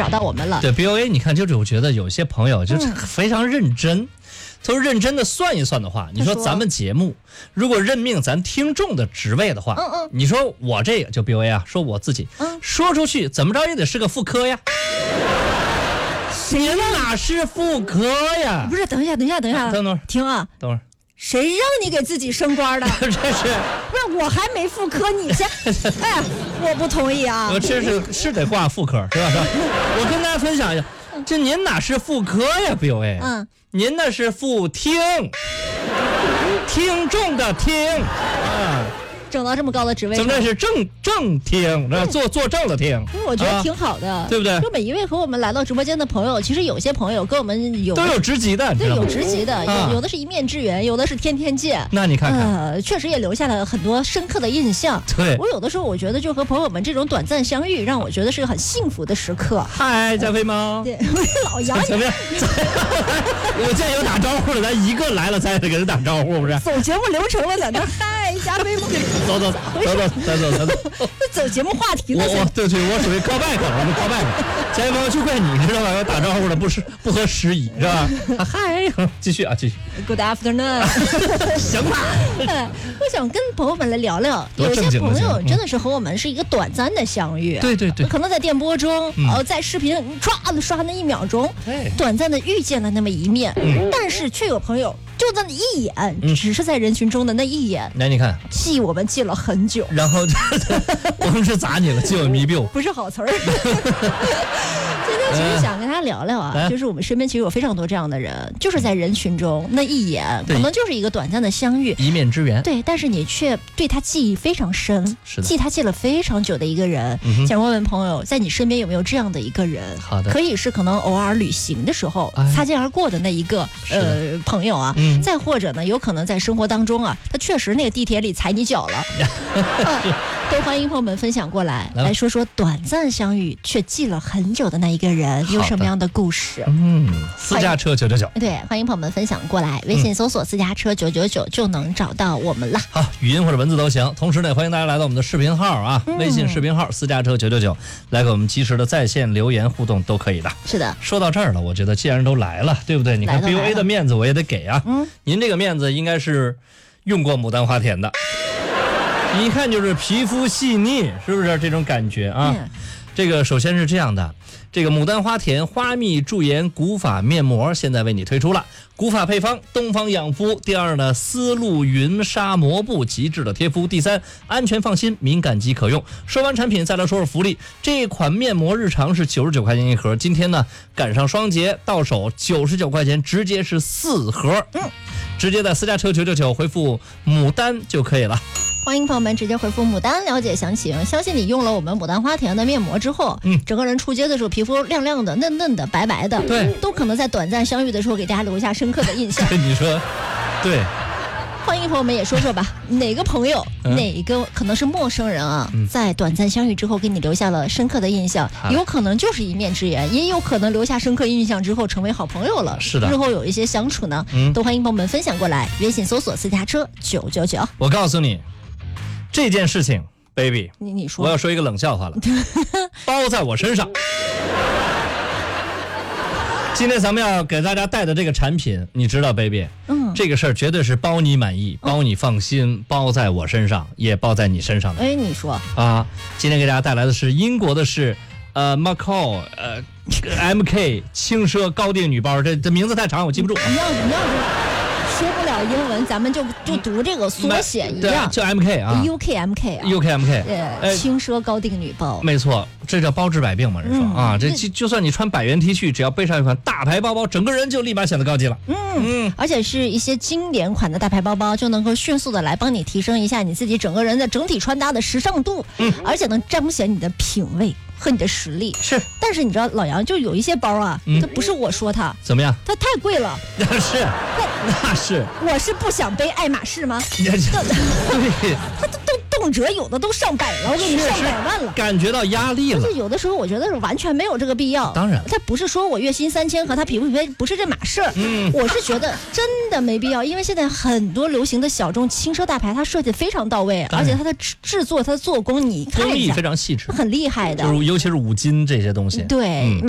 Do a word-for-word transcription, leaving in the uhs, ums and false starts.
找到我们了。 对 B O A， 你看，就是我觉得有些朋友就是非常认真。嗯，都认真的算一算的话，你说咱们节目如果任命咱听众的职位的话，嗯嗯，你说我这个就 B O A 啊，说我自己，嗯，说出去怎么着也得是个妇科呀。谁哪是妇科呀？ 不是，等一下，等一下，等一下， 啊、等会儿， 停啊， 等会儿， 谁让你给自己升官的？ 这是不是我还没妇科，你先，哎，我不同意啊！ 我这是是得挂妇科是吧？是吧？我跟大家分享一下，这您哪是妇科呀 ，B O A？ 嗯。您那是副听，听众的听啊， 整到这么高的职位， 怎么这是正正听，那坐坐正的听， 我觉得挺好的，啊、 对不对？ 就每一位和我们来到直播间的朋友，其实有些朋友跟我们有都有职级的， 对，有职级的，啊、有有的是一面之缘，有的是天天见。 那你看看， 呃，确实也留下了很多深刻的印象。 对， 我有的时候我觉得，就和朋友们这种短暂相遇，让我觉得是个很幸福的时刻。 嗨，加菲猫， 对，老杨， 怎么样？我见有打招呼的，咱一个来了再得给人打招呼，不是？ 走节目流程了，在那嗨，加菲猫， 走走走走走走走走， 走节目话题了。 我我对不起，我属于 callback， 我们 callback。加菲猫就怪你知道吧？要打招呼的不是不合时宜是吧？嗨，继续啊，继续。 Good afternoon。 行吧。 我想跟朋友们来聊聊，有些朋友真的是和我们是一个短暂的相遇， 对对对， 可能在电波中，然后在视频唰的刷那一秒钟，短暂的遇见了那么一面，但是却有朋友就那一眼，只是在人群中的那一眼， 来你看， 记我们记了很久， 然后我们是咋你了？记我迷病， 不是好词儿。今天其实想跟他聊聊啊，就是我们身边其实有非常多这样的人，就是在人群中那一眼，可能就是一个短暂的相遇， 一面之缘， 对，但是你却对他记忆非常深， 是的， 记他记了非常久的一个人。 嗯、 想问问朋友，在你身边有没有这样的一个人？ 好的， 可以是可能偶尔旅行的时候、哎、擦肩而过的那一个呃朋友啊、嗯，再或者呢，有可能在生活当中啊，他确实那个地铁里踩你脚了。啊、都欢迎朋友们分享过来，来说说短暂相遇却记了很久的那一个人有什么样的故事。 嗯，私家车九九九， 对，欢迎朋友们分享过来，微信搜索私家车九九九就能找到我们了。 好，语音或者文字都行。同时呢，欢迎大家来到我们的视频号啊，嗯、微信视频号私家车九九九，来给我们及时的在线留言互动都可以的。 是的， 说到这儿了，我觉得既然都来了，对不对？你看 B O A 的面子我也得给啊。嗯，您这个面子应该是用过牡丹花田的。一看就是皮肤细腻，是不是这种感觉啊？嗯、这个首先是这样的，这个牡丹花田花蜜驻颜古法面膜现在为你推出了古法配方，东方养肤。第二呢，丝路云纱膜布极致的贴肤。第三，安全放心，敏感肌可用。说完产品，再来说说福利。这款面膜日常是九十九块钱一盒，今天呢赶上双节，到手九十九块钱，直接是四盒。嗯，直接在私家车九九九回复牡丹就可以了。 欢迎朋友们直接回复牡丹了解详情。相信你用了我们牡丹花田的面膜之后，嗯，整个人出街的时候皮肤亮亮的、嫩嫩的、白白的， 对， 都可能在短暂相遇的时候给大家留下深刻的印象。 你说，对。 欢迎朋友们也说说吧，哪个朋友、嗯、哪一个可能是陌生人啊、嗯，在短暂相遇之后给你留下了深刻的印象，啊、有可能就是一面之缘，也有可能留下深刻印象之后成为好朋友了。 是的， 日后有一些相处呢，嗯、都欢迎朋友们分享过来，微信搜索私家车九九九。 我告诉你，这件事情 ，baby， 你你说， 我要说一个冷笑话了，包在我身上。今天咱们要给大家带的这个产品，你知道 ，baby， 嗯，这个事儿绝对是包你满意，包你放心，嗯、包在我身上，也包在你身上的。 哎，你说啊，今天给大家带来的是英国的是呃 Macau 呃 M K 轻奢高定女包，这这名字太长，我记不住。 你要你要说不了英文，咱们就就读这个缩写一样， 就 M K 啊 ，U K M K 啊 ，U K M K， 呃，轻奢高定女包， 没错，这叫包治百病嘛，人说、嗯、啊，这就就算你穿百元 T 恤，只要背上一款大牌包包，整个人就立马显得高级了。 嗯嗯，而且是一些经典款的大牌包包，就能够迅速的来帮你提升一下你自己整个人的整体穿搭的时尚度，嗯，而且能彰显你的品味和你的实力。 是， 但是你知道老杨就有一些包啊，它、嗯、不是我说它怎么样， 它太贵了。 那是，那是， 我是不想背爱马仕吗？ 对， 它都都动辄有的都上百了，我给你上百万了， 感觉到压力了。 而且有的时候我觉得是完全没有这个必要。 当然， 它不是说我月薪三千和它匹不匹配，不是这码事儿。嗯，我是觉得真的没必要，因为现在很多流行的小众轻奢大牌，它设计非常到位，而且它的制作、它的做工，你看一下， 工艺非常细致， 很厉害的， 就是尤其是五金这些东西。 对。嗯